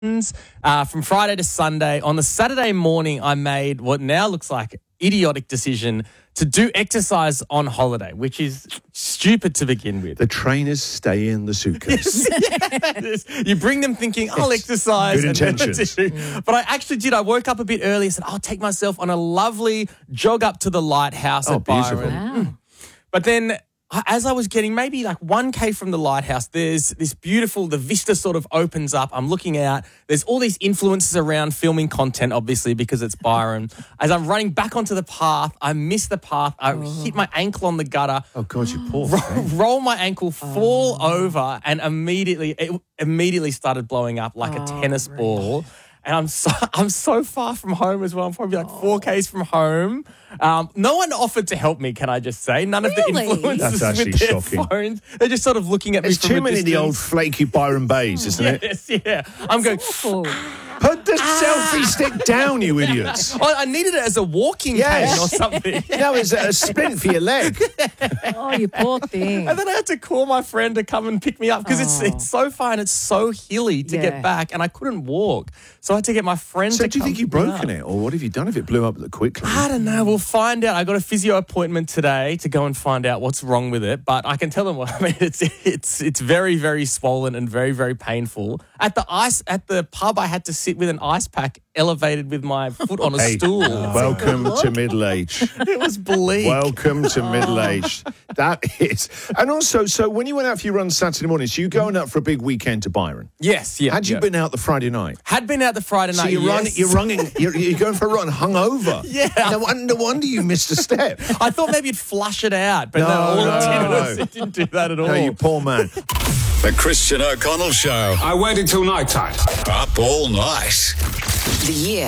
from Friday to Sunday. On the Saturday morning, I made what now looks like an idiotic decision to do exercise on holiday, which is stupid to begin with. The trainers stay in the suitcase. Yes. You bring them thinking, I'll exercise. Good intentions. But I actually did. I woke up a bit early and said, I'll take myself on a lovely jog up to the lighthouse at beautiful. Byron. Wow. But then as I was getting maybe like 1K from the lighthouse, there's this beautiful, the vista sort of opens up. I'm looking out. There's all these influences around filming content, obviously, because it's Byron. As I'm running back onto the path, I miss the path. I hit my ankle on the gutter. Oh, God, you poor Roll my ankle, fall over, and immediately started blowing up like a tennis ball. And I'm so far from home as well. I'm probably like 4Ks from home. No one offered to help me, can I just say? None of the influencers That's actually with their shocking. phones. They're just sort of looking at me There's from too a many of the distance. old flaky Byron Bays, isn't it? Yes, yeah. I'm going, Awful. Put the selfie stick down, you idiots. I needed it as a walking cane or something. No, it's a splint for your leg. Oh, you poor thing. And then I had to call my friend to come and pick me up because it's so far and it's so hilly to get back, and I couldn't walk. So I had to get my friend So to do you come think you've pick me broken up. it? Or what have you done if it blew up quickly? I don't know. We'll find out. I got a physio appointment today to go and find out what's wrong with it. But I can tell them what I mean. It's very, very swollen and very, very painful. At the pub, I had to sit with an ice pack elevated with my foot on a stool. Welcome to middle age. It was bleak. Welcome to middle age. That is. And also, so when you went out for your run Saturday morning, so you going out for a big weekend to Byron? Yes, yeah. Had you been out the Friday night? Had been out the Friday night. So you're going for a run hungover. Yeah. No wonder you missed a step. I thought maybe you'd flush it out, but No, all no, it did no. was it didn't do that at all. No, you poor man. The Christian O'Connell Show. I waited till night time. Up all night. The year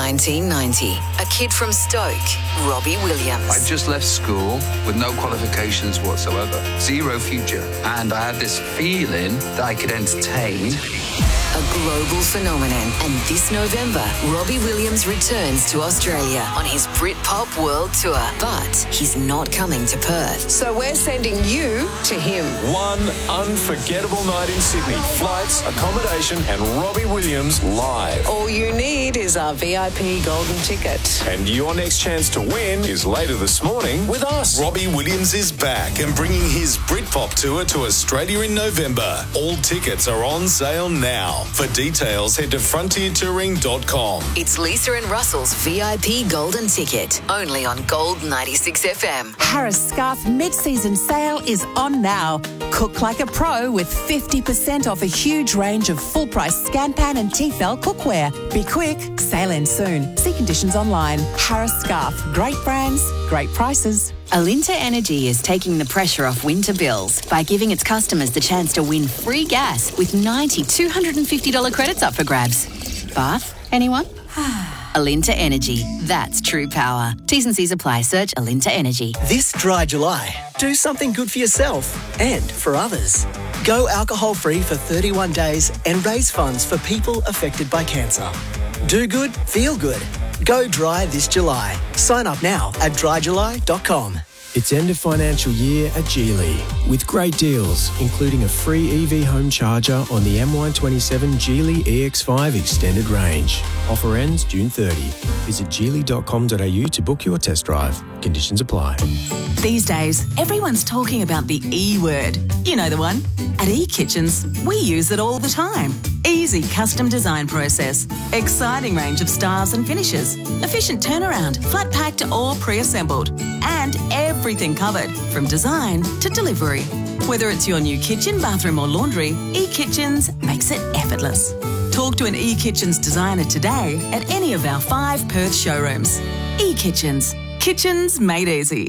1990. A kid from Stoke, Robbie Williams. I just left school with no qualifications whatsoever, zero future, and I had this feeling that I could entertain. A global phenomenon. And this November, Robbie Williams returns to Australia on his Britpop World Tour. But he's not coming to Perth. So we're sending you to him. One unforgettable night in Sydney. Flights, accommodation, and Robbie Williams live. All you need is our VIP golden ticket. And your next chance to win is later this morning with us. Robbie Williams is back and bringing his Britpop tour to Australia in November. All tickets are on sale now. For details, head to frontiertouring.com. It's Lisa and Russell's VIP golden ticket. Only on Gold 96 FM. Harris Scarf mid-season sale is on now. Cook like a pro with 50% off a huge range of full-price Scanpan and Tefal cookware. Be quick, sale ends soon. See conditions online. Harris Scarf, great brands, great prices. Alinta Energy is taking the pressure off winter bills by giving its customers the chance to win free gas with 90 $250 credits up for grabs. Bath, anyone? Alinta Energy, that's true power. T's and C's apply. Search Alinta Energy. This dry July, do something good for yourself and for others. Go alcohol-free for 31 days and raise funds for people affected by cancer. Do good, feel good. Go dry this July. Sign up now at dryjuly.com. It's end of financial year at Geely with great deals, including a free EV home charger on the MY27 Geely EX5 extended range. Offer ends June 30. Visit geely.com.au to book your test drive. Conditions apply. These days, everyone's talking about the E word. You know the one. At eKitchens, we use it all the time. Easy custom design process, exciting range of styles and finishes, efficient turnaround, flat packed or pre-assembled, and everything covered from design to delivery. Whether it's your new kitchen, bathroom or laundry, eKitchens makes it effortless. Talk to an eKitchens designer today at any of our 5 Perth showrooms. eKitchens. Kitchens made easy.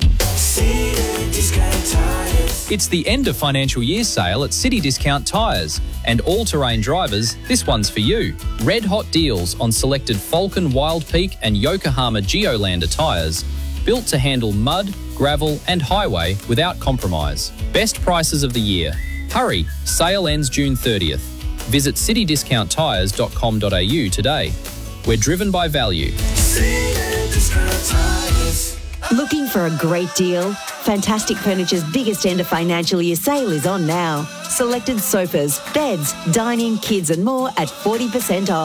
It's the end of financial year sale at City Discount Tyres. And all-terrain drivers, this one's for you. Red hot deals on selected Falcon Wild Peak and Yokohama Geolander tyres. Built to handle mud, gravel and highway without compromise. Best prices of the year. Hurry, sale ends June 30th. Visit citydiscounttyres.com.au today. We're driven by value. Looking for a great deal? Fantastic Furniture's biggest end of financial year sale is on now. Selected sofas, beds, dining, kids and more at 40% off.